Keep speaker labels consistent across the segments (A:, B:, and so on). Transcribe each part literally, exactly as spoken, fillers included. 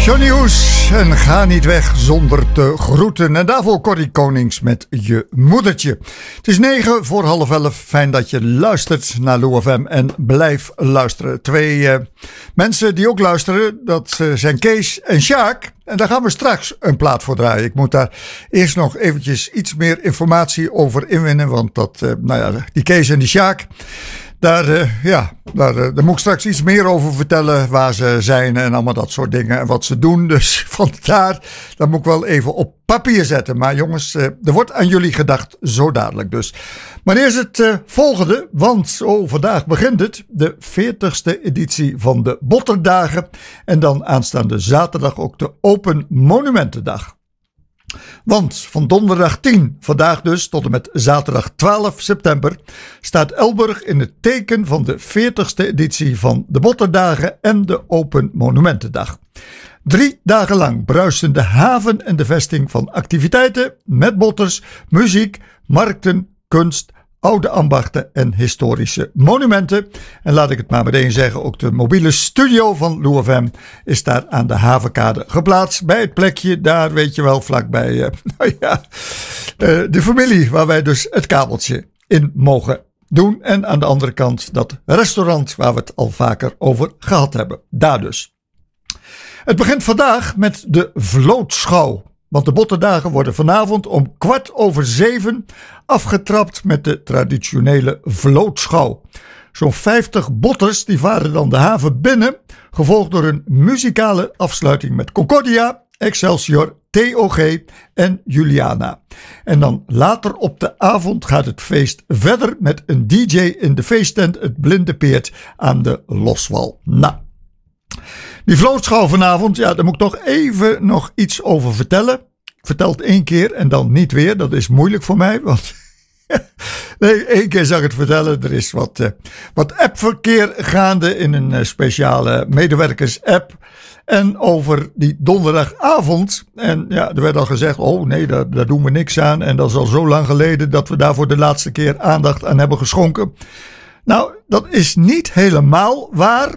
A: Johnny Hoes en ga niet weg zonder te groeten. En daarvoor Corrie Konings met Je Moedertje. Het is negen voor half elf. Fijn dat je luistert naar Lou F M en blijf luisteren. Twee uh, mensen die ook luisteren, dat uh, zijn Kees en Sjaak. En daar gaan we straks een plaat voor draaien. Ik moet daar eerst nog eventjes iets meer informatie over inwinnen. Want dat, uh, nou ja, die Kees en die Sjaak... Daar, uh, ja, daar, uh, daar moet ik straks iets meer over vertellen waar ze zijn en allemaal dat soort dingen en wat ze doen. Dus vandaar, dat moet ik wel even op papier zetten. Maar jongens, uh, er wordt aan jullie gedacht, zo dadelijk dus. Maar eerst het uh, volgende, want oh, vandaag begint het, de veertigste editie van de Botterdagen. En dan aanstaande zaterdag ook de Open Monumentendag. Want van donderdag tien, vandaag dus, tot en met zaterdag twaalf september, staat Elburg in het teken van de veertigste editie van de Botterdagen en de Open Monumentendag. Drie dagen lang bruisen de haven en de vesting van activiteiten met botters, muziek, markten, kunst, oude ambachten en historische monumenten. En laat ik het maar meteen zeggen, ook de mobiele studio van Lou F M is daar aan de havenkade geplaatst. Bij het plekje, daar weet je wel, vlakbij uh, nou ja, uh, de familie waar wij dus het kabeltje in mogen doen. En aan de andere kant dat restaurant waar we het al vaker over gehad hebben. Daar dus. Het begint vandaag met de vlootschouw. Want de Botterdagen worden vanavond om kwart over zeven afgetrapt met de traditionele vlootschouw. Zo'n vijftig botters die varen dan de haven binnen, gevolgd door een muzikale afsluiting met Concordia, Excelsior, T O G en Juliana. En dan later op de avond gaat het feest verder met een D J in de feesttent Het Blinde Peert aan de Loswal. Nou, die vlootschouw vanavond, ja, daar moet ik nog even nog iets over vertellen. Ik vertel het één keer en dan niet weer. Dat is moeilijk voor mij, want nee, één keer zag ik het vertellen. Er is wat, uh, wat appverkeer gaande in een uh, speciale medewerkers-app. En over die donderdagavond. En ja, er werd al gezegd, oh nee, daar, daar doen we niks aan. En dat is al zo lang geleden dat we daar voor de laatste keer aandacht aan hebben geschonken. Nou, dat is niet helemaal waar.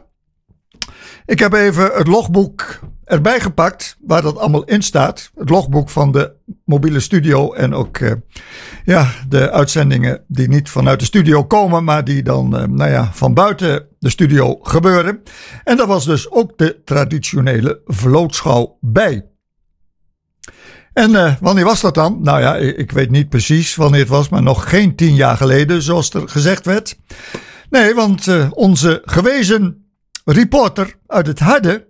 A: Ik heb even het logboek erbij gepakt waar dat allemaal in staat. Het logboek van de mobiele studio en ook uh, ja, de uitzendingen die niet vanuit de studio komen, maar die dan uh, nou ja, van buiten de studio gebeuren. En daar was dus ook de traditionele vlootschouw bij. En uh, wanneer was dat dan? Nou ja, ik, ik weet niet precies wanneer het was, maar nog geen tien jaar geleden, zoals er gezegd werd. Nee, want uh, onze gewezen reporter uit het Harde,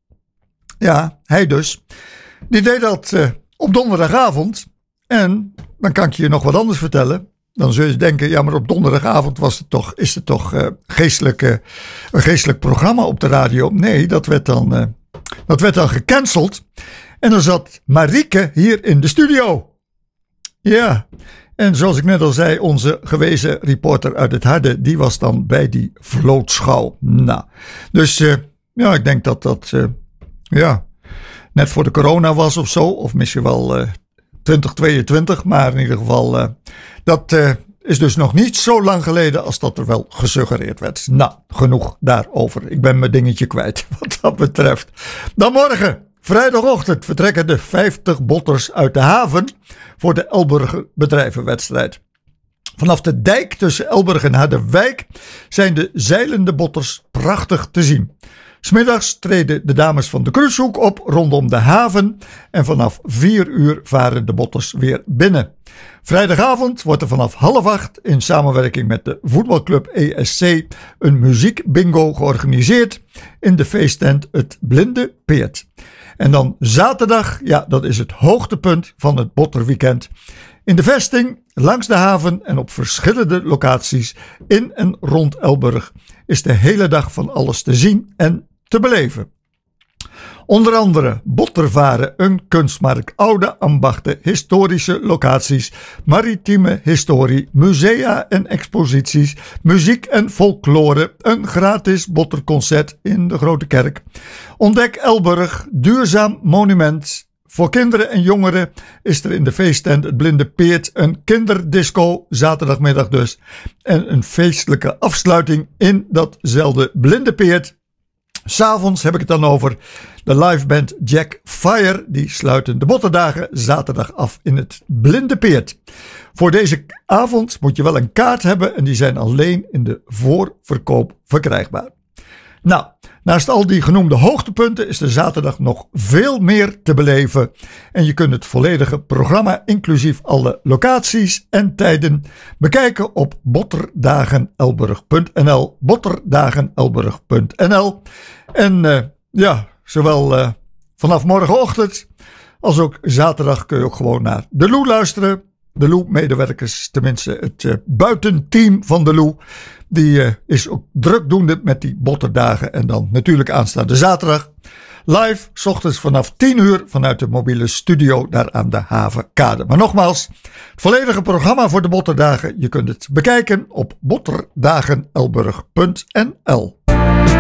A: ja, hij dus, die deed dat uh, op donderdagavond. En dan kan ik je nog wat anders vertellen. Dan zul je denken, ja, maar op donderdagavond was het toch, is het toch uh, geestelijk, uh, een geestelijk programma op de radio? Nee, dat werd dan, uh, dat werd dan gecanceld. En dan zat Marieke hier in de studio. Ja, en zoals ik net al zei, onze gewezen reporter uit het Harde, die was dan bij die vlootschouw. Nou, dus uh, ja, ik denk dat dat, uh, ja, net voor de corona was of zo, of misschien wel uh, twintig tweeëntwintig, maar in ieder geval, uh, dat uh, is dus nog niet zo lang geleden als dat er wel gesuggereerd werd. Nou, genoeg daarover. Ik ben mijn dingetje kwijt wat dat betreft. Dan morgen. Vrijdagochtend vertrekken de vijftig botters uit de haven voor de Elburger bedrijvenwedstrijd. Vanaf de dijk tussen Elburg en Harderwijk zijn de zeilende botters prachtig te zien. 'S Middags treden de dames van de Kruishoek op rondom de haven en vanaf vier uur varen de botters weer binnen. Vrijdagavond wordt er vanaf half acht in samenwerking met de voetbalclub E S C een muziekbingo georganiseerd in de feesttent Het Blinde Peert. En dan zaterdag, ja, dat is het hoogtepunt van het botterweekend. In de vesting, langs de haven en op verschillende locaties in en rond Elburg is de hele dag van alles te zien en te beleven. Onder andere bottervaren, een kunstmarkt, oude ambachten, historische locaties, maritieme historie, musea en exposities, muziek en folklore, een gratis botterconcert in de Grote Kerk. Ontdek Elburg, duurzaam monument. Voor kinderen en jongeren is er in de feesttent Het Blinde Peert een kinderdisco, zaterdagmiddag dus, en een feestelijke afsluiting in datzelfde Blinde Peert. S'avonds heb ik het dan over de liveband Jack Fire. Die sluiten de Botterdagen zaterdag af in het Blinde Peert. Voor deze avond moet je wel een kaart hebben en die zijn alleen in de voorverkoop verkrijgbaar. Nou, naast al die genoemde hoogtepunten is er zaterdag nog veel meer te beleven. En je kunt het volledige programma, inclusief alle locaties en tijden, bekijken op botterdagenelburg punt n l. botterdagenelburg punt n l. En uh, ja, zowel uh, vanaf morgenochtend als ook zaterdag kun je ook gewoon naar de Lou luisteren. De Lou-medewerkers, tenminste het uh, buitenteam van de Lou, die uh, is ook drukdoende met die Botterdagen. En dan natuurlijk aanstaande zaterdag live, 's ochtends vanaf tien uur vanuit de mobiele studio daar aan de Havenkade. Maar nogmaals, het volledige programma voor de Botterdagen, je kunt het bekijken op botterdagenelburg punt n l.